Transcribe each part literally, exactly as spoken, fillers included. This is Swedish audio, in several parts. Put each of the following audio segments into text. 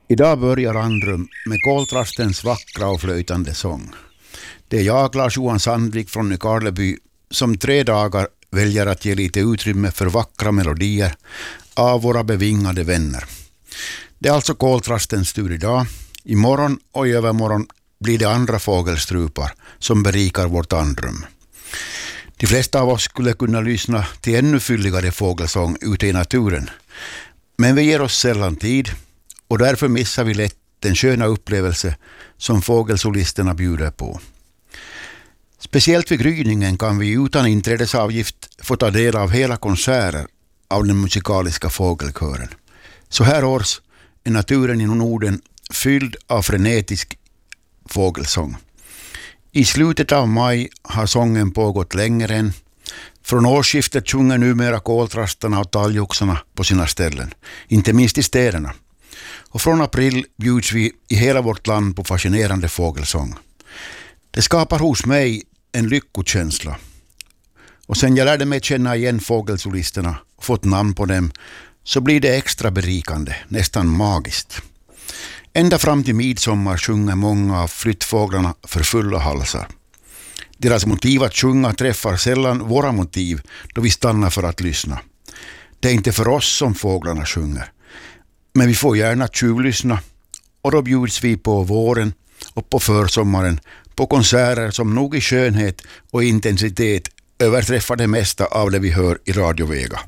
Idag börjar Andrum med koltrastens vackra och flöjtande sång. Det är jag, Lars-Johan Sandvik från Nykarleby, som tre dagar väljer att ge lite utrymme för vackra melodier av våra bevingade vänner. Det är alltså koltrastens tur idag. Imorgon och i övermorgon blir det andra fågelstrupar som berikar vårt andrum. De flesta av oss skulle kunna lyssna till ännu fylligare fågelsång ute i naturen. Men vi ger oss sällan tid och därför missar vi lätt den sköna upplevelse som fågelsolisterna bjuder på. Speciellt vid gryningen kan vi utan inträdesavgift få ta del av hela konserter av den musikaliska fågelkören. Så här års är naturen i Norden fylld av frenetisk fågelsång. I slutet av maj har sången pågått längre än. Från årsskiftet sjunger numera koltrastarna och talgoxarna på sina ställen, inte minst i städerna. Och från april bjuds vi i hela vårt land på fascinerande fågelsång. Det skapar hos mig en lyckokänsla. Och sen jag lärde mig känna igen fågelsolisterna och fått namn på dem, så blir det extra berikande, nästan magiskt. Ända fram till midsommar sjunger många av flyttfåglarna för fulla halsar. Deras motiv att sjunga träffar sällan våra motiv då vi stannar för att lyssna. Det är inte för oss som fåglarna sjunger. Men vi får gärna tjuvlyssna och då bjuds vi på våren och på försommaren på konserter som nog i skönhet och intensitet överträffar det mesta av det vi hör i radiovega.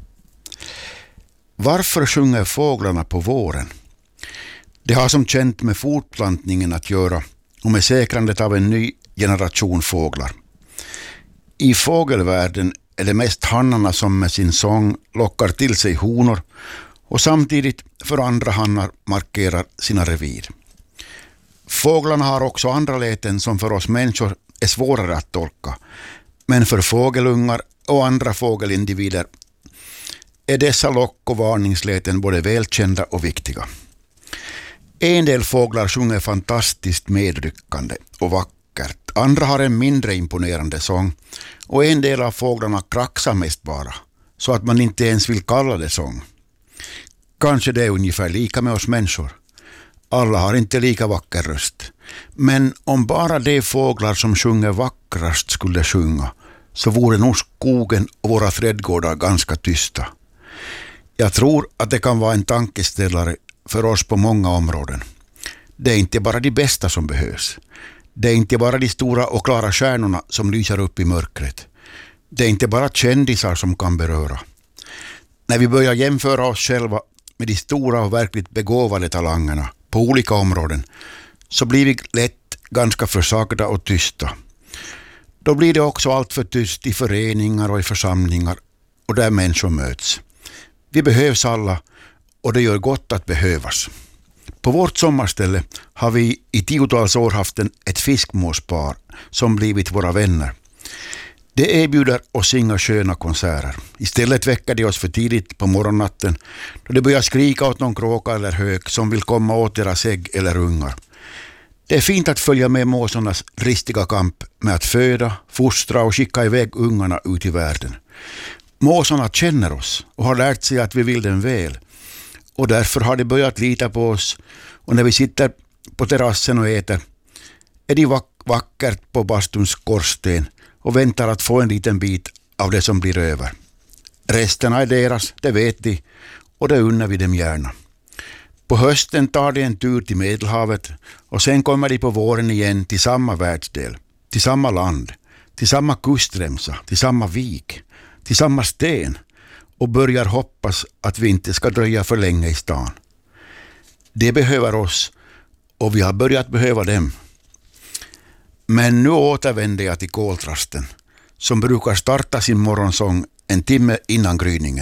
Varför sjunger fåglarna på våren? Det har som känt med fortplantningen att göra och med säkrandet av en ny generation fåglar. I fågelvärlden är det mest hannarna som med sin sång lockar till sig honor och samtidigt för andra hannar markerar sina revir. Fåglarna har också andra läten som för oss människor är svårare att tolka, men för fågelungar och andra fågelindivider är dessa lock- och varningsläten både välkända och viktiga. En del fåglar sjunger fantastiskt medryckande och vackert. Andra har en mindre imponerande sång och en del av fåglarna kraxar mest bara, så att man inte ens vill kalla det sång. Kanske det är ungefär lika med oss människor. Alla har inte lika vacker röst. Men om bara de fåglar som sjunger vackrast skulle sjunga, så vore nog skogen och våra trädgårdar ganska tysta. Jag tror att det kan vara en tankeställare för oss på många områden. Det är inte bara de bästa som behövs. Det är inte bara de stora och klara stjärnorna som lyser upp i mörkret. Det är inte bara kändisar som kan beröra. När vi börjar jämföra oss själva med de stora och verkligt begåvade talangerna på olika områden, så blir vi lätt ganska försagda och tysta. Då blir det också allt för tyst i föreningar och i församlingar och där människor möts. Vi behövs alla och det gör gott att behövas. På vårt sommarställe har vi i tiotals år haft en, ett fiskmåspar som blivit våra vänner. Det erbjuder oss inga sköna konserter. Istället väcker de oss för tidigt på morgonnatten då det börjar skrika åt någon kråka eller hök som vill komma åt deras ägg eller ungar. Det är fint att följa med måsarnas dristiga kamp med att föda, fostra och skicka iväg ungarna ut i världen. Måsarna känner oss och har lärt sig att vi vill dem väl. Och därför har de börjat lita på oss, och när vi sitter på terrassen och äter är de vack- vackert på bastuns skorsten och väntar att få en liten bit av det som blir över. Resterna är deras, det vet de, och det unnar vi dem gärna. På hösten tar de en tur till Medelhavet och sen kommer de på våren igen till samma världsdel, till samma land, till samma kustremsa, till samma vik, till samma sten och börjar hoppas att vi inte ska dröja för länge i stan. De behöver oss och vi har börjat behöva dem. Men nu återvänder jag till koltrasten som brukar starta sin morgonsång en timme innan gryningen.